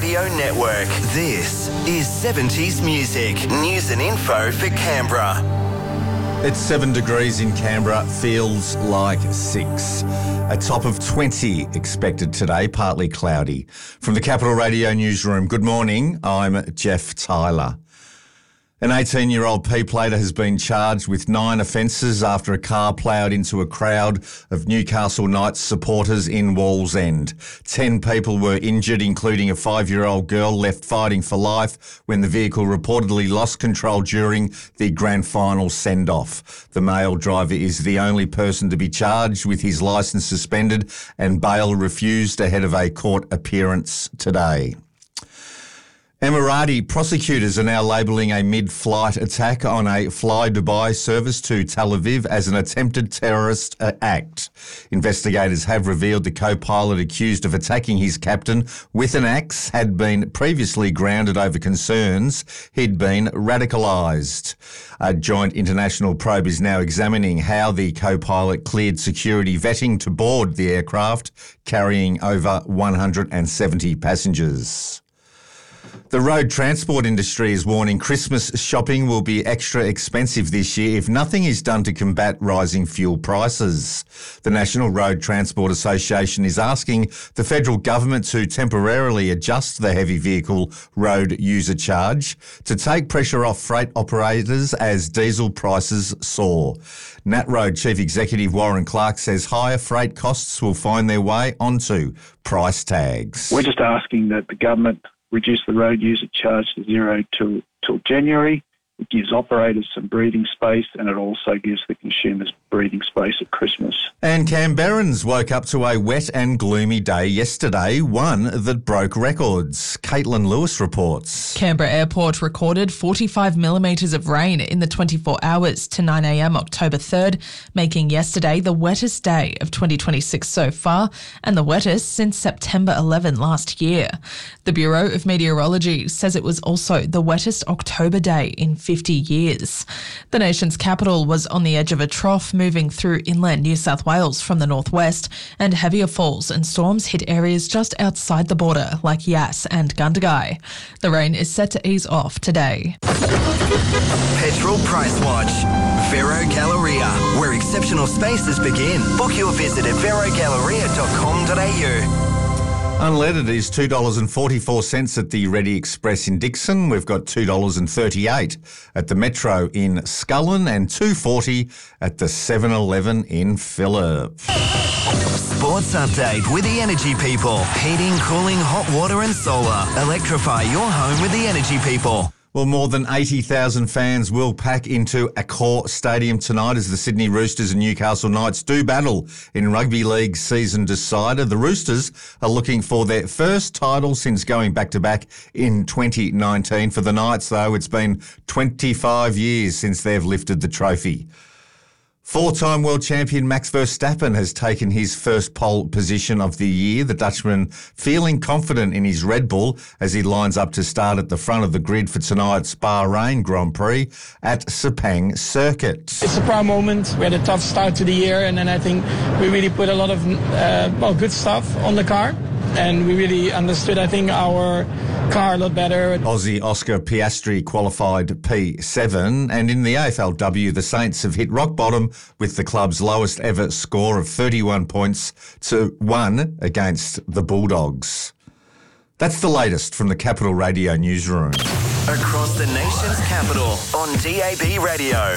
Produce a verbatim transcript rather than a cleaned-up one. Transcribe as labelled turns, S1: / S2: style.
S1: Radio Network. This is seventies Music. News and info for Canberra.
S2: It's seven degrees in Canberra, feels like six. A top of twenty expected today, partly cloudy. From the Capital Radio newsroom, good morning, I'm Jeff Tyler. An eighteen-year-old P-plater has been charged with nine offences after a car ploughed into a crowd of Newcastle Knights supporters in Wallsend. Ten people were injured, including a five-year-old girl left fighting for life when the vehicle reportedly lost control during the grand final send-off. The male driver is the only person to be charged, with his licence suspended and bail refused ahead of a court appearance today. Emirati prosecutors are now labelling a mid-flight attack on a Fly Dubai service to Tel Aviv as an attempted terrorist act. Investigators have revealed the co-pilot accused of attacking his captain with an axe had been previously grounded over concerns he'd been radicalised. A joint international probe is now examining how the co-pilot cleared security vetting to board the aircraft carrying over one hundred seventy passengers. The road transport industry is warning Christmas shopping will be extra expensive this year if nothing is done to combat rising fuel prices. The National Road Transport Association is asking the federal government to temporarily adjust the heavy vehicle road user charge to take pressure off freight operators as diesel prices soar. NatRoad Chief Executive Warren Clark says higher freight costs will find their way onto price tags.
S3: We're just asking that the government reduce the road user charge to zero till, till January. It gives operators some breathing space, and it also gives the consumers breathing space at Christmas.
S2: And Canberrans woke up to a wet and gloomy day yesterday, one that broke records. Caitlin Lewis reports.
S4: Canberra Airport recorded forty-five millimetres of rain in the twenty-four hours to nine a m October third, making yesterday the wettest day of twenty twenty-six so far and the wettest since September eleventh last year. The Bureau of Meteorology says it was also the wettest October day in fifty years. The nation's capital was on the edge of a trough, moving through inland New South Wales from the northwest, and heavier falls and storms hit areas just outside the border like Yass and Gundagai. The rain is set to ease off today.
S1: Petrol Price Watch. Vero Galleria, where exceptional spaces begin. Book your visit at vero galleria dot com dot a u.
S2: Unleaded is two dollars forty-four at the Reddy Express in Dixon. We've got two dollars thirty-eight at the Metro in Scullin and two dollars forty at the seven eleven in Phillip.
S1: Sports update with the Energy People. Heating, cooling, hot water and solar. Electrify your home with the Energy People.
S2: Well, more than eighty thousand fans will pack into Accor Stadium tonight as the Sydney Roosters and Newcastle Knights do battle in Rugby League season decider. The Roosters are looking for their first title since going back-to-back in twenty nineteen. For the Knights, though, it's been twenty-five years since they've lifted the trophy. Four-time world champion Max Verstappen has taken his first pole position of the year. The Dutchman feeling confident in his Red Bull as he lines up to start at the front of the grid for tonight's Bahrain Grand Prix at Sepang Circuit.
S5: It's a proud moment. We had a tough start to the year, and then I think we really put a lot of uh, well, good stuff on the car. And we really understood, I think, our car a lot better.
S2: Aussie Oscar Piastri qualified P seven, and in the A F L W, the Saints have hit rock bottom with the club's lowest ever score of thirty-one points to one against the Bulldogs. That's the latest from the Capital Radio newsroom.
S1: Across the nation's capital on D A B Radio.